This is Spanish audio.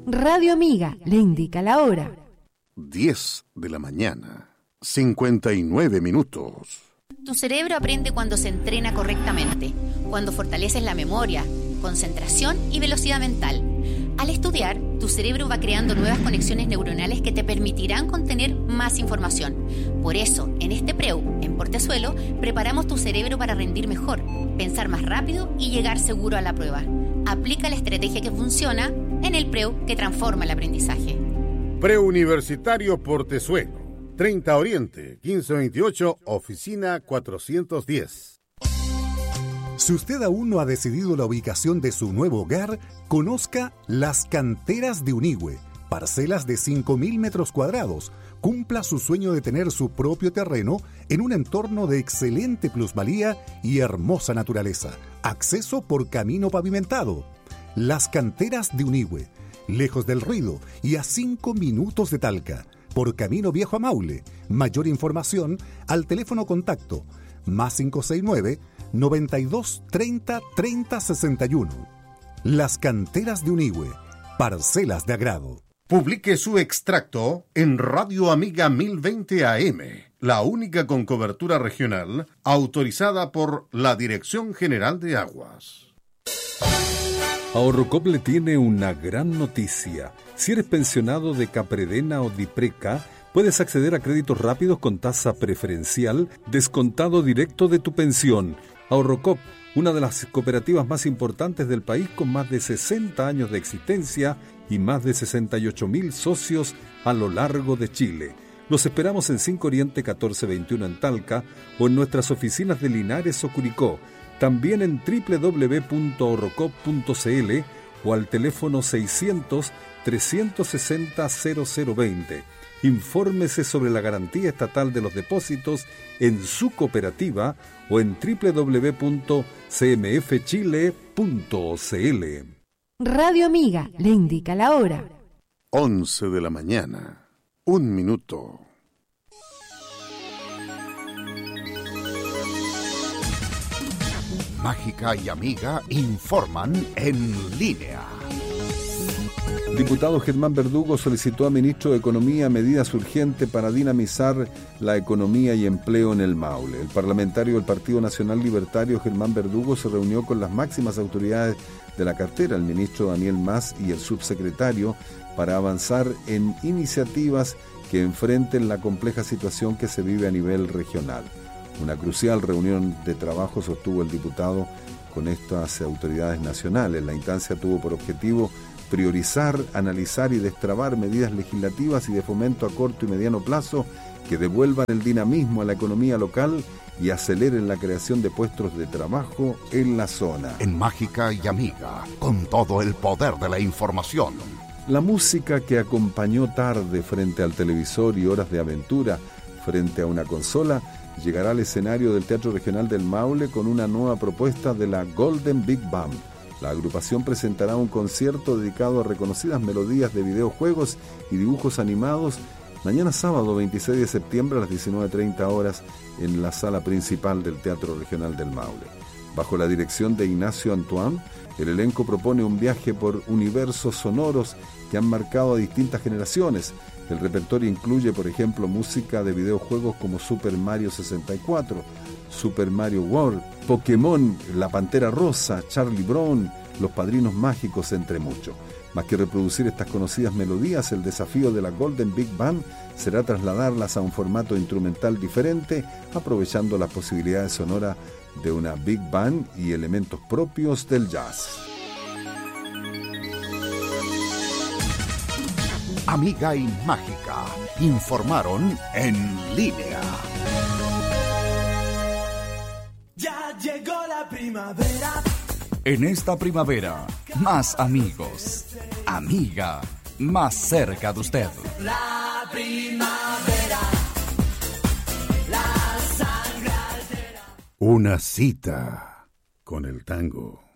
Radio Amiga le indica la hora. 10 de la mañana, 59 minutos. Tu cerebro aprende cuando se entrena correctamente, cuando fortaleces la memoria, concentración y velocidad mental. Al estudiar, tu cerebro va creando nuevas conexiones neuronales que te permitirán contener más información. Por eso, en este PREU, en Portezuelo, preparamos tu cerebro para rendir mejor, pensar más rápido y llegar seguro a la prueba. Aplica la estrategia que funciona en el PREU que transforma el aprendizaje. Preuniversitario Portezuelo, 30 Oriente, 1528, oficina 410. Si usted aún no ha decidido la ubicación de su nuevo hogar, conozca Las Canteras de Unigüe, parcelas de 5.000 metros cuadrados. Cumpla su sueño de tener su propio terreno en un entorno de excelente plusvalía y hermosa naturaleza. Acceso por camino pavimentado. Las Canteras de Unigüe, lejos del ruido y a 5 minutos de Talca, por Camino Viejo a Maule. Mayor información al teléfono contacto más 569 92 30 30 61. Las Canteras de Unigüe, parcelas de agrado. Publique su extracto en Radio Amiga 1020 AM, la única con cobertura regional autorizada por la Dirección General de Aguas. Ahorrocop le tiene una gran noticia. Si eres pensionado de Capredena o Dipreca, puedes acceder a créditos rápidos con tasa preferencial, descontado directo de tu pensión. Ahorrocop, una de las cooperativas más importantes del país con más de 60 años de existencia y más de 68.000 socios a lo largo de Chile. Los esperamos en 5 Oriente 1421 en Talca o en nuestras oficinas de Linares o Curicó. También en www.ahorrocop.cl o al teléfono 600-360-0020. Infórmese sobre la garantía estatal de los depósitos en su cooperativa o en www.cmfchile.cl. Radio Amiga le indica la hora. 11 de la mañana, 1 minuto. Mágica y Amiga informan en línea. Diputado Germán Verdugo solicitó al ministro de Economía medidas urgentes para dinamizar la economía y empleo en el Maule. El parlamentario del Partido Nacional Libertario Germán Verdugo se reunió con las máximas autoridades de la cartera, el ministro Daniel Mas y el subsecretario, para avanzar en iniciativas que enfrenten la compleja situación que se vive a nivel regional. Una crucial reunión de trabajo sostuvo el diputado con estas autoridades nacionales. La instancia tuvo por objetivo priorizar, analizar y destrabar medidas legislativas y de fomento a corto y mediano plazo que devuelvan el dinamismo a la economía local y aceleren la creación de puestos de trabajo en la zona. En Mágica y Amiga, con todo el poder de la información. La música que acompañó tarde frente al televisor y horas de aventura frente a una consola llegará al escenario del Teatro Regional del Maule con una nueva propuesta de la Golden Big Band. La agrupación presentará un concierto dedicado a reconocidas melodías de videojuegos y dibujos animados mañana sábado 26 de septiembre a las 19:30 horas en la sala principal del Teatro Regional del Maule. Bajo la dirección de Ignacio Antoine, el elenco propone un viaje por universos sonoros que han marcado a distintas generaciones. El repertorio incluye, por ejemplo, música de videojuegos como Super Mario 64, Super Mario World, Pokémon, La Pantera Rosa, Charlie Brown, Los Padrinos Mágicos, entre muchos. Más que reproducir estas conocidas melodías, el desafío de la Golden Big Band será trasladarlas a un formato instrumental diferente, aprovechando las posibilidades sonoras de una Big Band y elementos propios del jazz. Amiga y Mágica informaron en línea. Ya llegó la primavera. En esta primavera, más amigos. Amiga, más cerca de usted. La primavera. La sangre altera. Una cita con el tango.